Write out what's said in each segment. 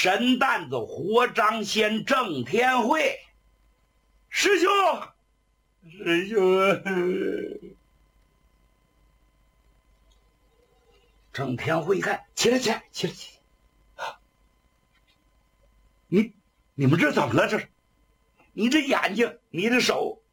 神担子活张仙郑天惠。师兄，师兄。郑天惠一看，起来，你们这怎么了？这是你这眼睛，你的手。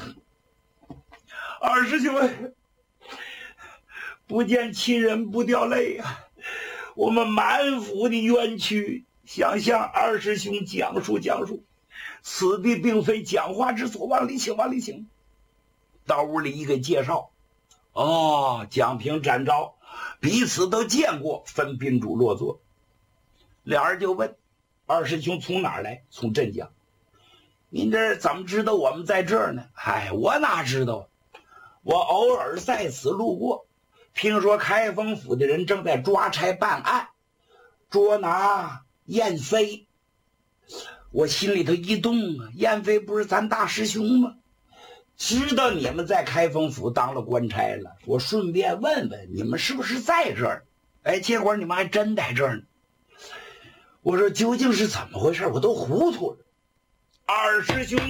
二师兄，不见亲人不掉泪啊！我们满腹的冤屈，想向二师兄讲述。此地并非讲话之所，往里请。到屋里一给介绍，蒋平、展昭彼此都见过，分宾主落座。两人就问二师兄从哪儿来？从镇江。您这怎么知道我们在这儿呢？我哪知道，我偶尔在此路过，听说开封府的人正在抓差办案，捉拿燕飞。我心里头一动啊，燕飞不是咱大师兄吗？知道你们在开封府当了官差了，我顺便问问你们是不是在这儿。结果你们还真在这儿呢。我说究竟是怎么回事，我都糊涂了。二师兄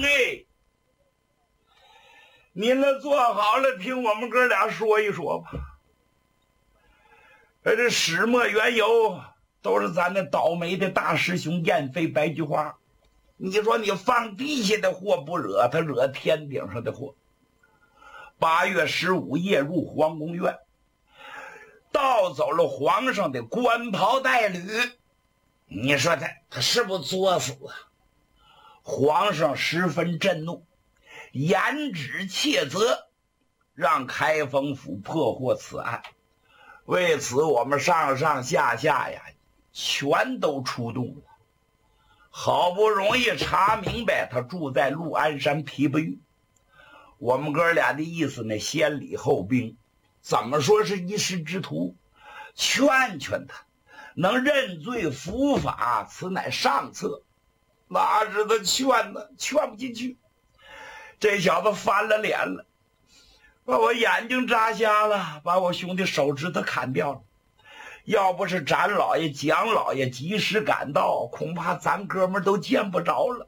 您呢坐好了，听我们哥俩说一说吧。这始末缘由都是咱那倒霉的大师兄燕飞白菊花。你说你放地下的祸不惹，他惹天顶上的祸。8月15夜入皇宫院，盗走了皇上的官袍带履。你说他是不是作死啊？皇上十分震怒，严旨切责，让开封府破获此案。为此我们上上下下呀全都出动了，好不容易查明白他住在陆安山琵琶峪。我们哥俩的意思呢，先礼后兵，怎么说是一时之徒，劝劝他能认罪伏法，此乃上策。哪知道劝呢，劝不进去。这小子翻了脸了，把我眼睛扎瞎了，把我兄弟手指头砍掉了。要不是展老爷、蒋老爷及时赶到，恐怕咱哥们都见不着了。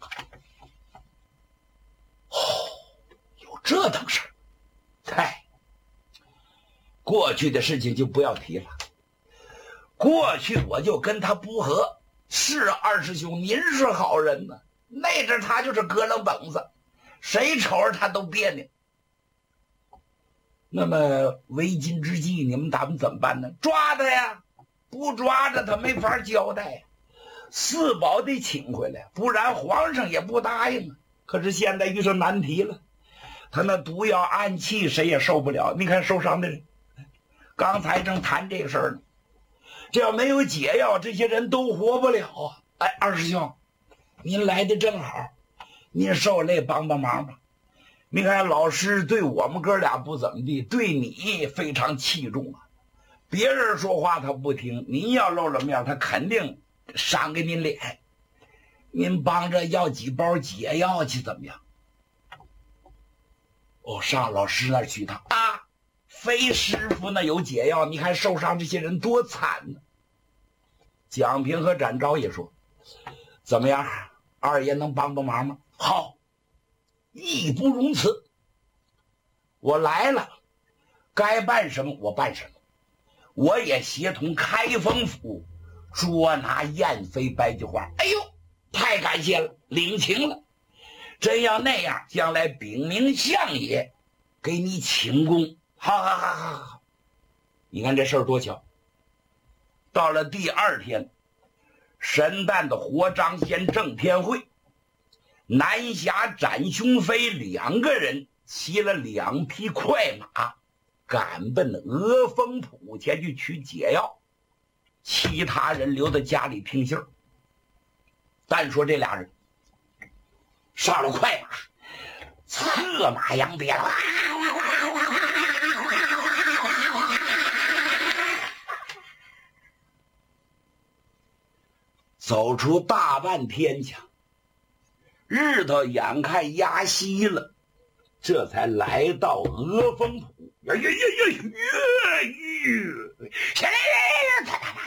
有这等事儿？过去的事情就不要提了。过去我就跟他不和，是二师兄您是好人呢，那阵他就是咯楞本子，谁瞅着他都别扭。那么为今之计你们打算怎么办呢？抓他呀，不抓着他没法交代呀。四宝得请回来，不然皇上也不答应啊。可是现在遇上难题了，他那毒药暗器谁也受不了。你看受伤的人，刚才正谈这个事儿呢，这要没有解药，这些人都活不了啊。二师兄您来的正好，您受累帮帮忙吧。你看老师对我们哥俩不怎么地，对你非常器重啊。别人说话他不听，您要露了面他肯定赏给您脸。您帮着要几包解药去怎么样？上老师那儿去一趟啊。非师傅那有解药，你看受伤这些人多惨呢。蒋平和展昭也说，怎么样，二爷能帮帮忙吗？好，义不容辞。我来了，该办什么我办什么。我也协同开封府捉拿燕飞白菊花。太感谢了，领情了。真要那样，将来禀明相爷，给你请功。好，你看这事儿多巧。到了第二天，神旦的活张仙郑天惠、南侠展雄飞2个人骑了2匹快马，赶奔鹅峰浦前去取解药，其他人留在家里听信儿。但说这俩人上了快马，策马扬鞭，走出大半天去，日头眼看压西了，这才来到鹅峰浦。